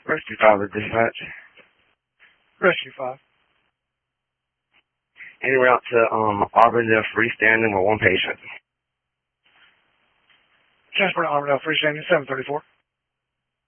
Rescue 5 to dispatch. Rescue 5. En route to Auburndale freestanding with one patient. Transport to Auburndale freestanding 734.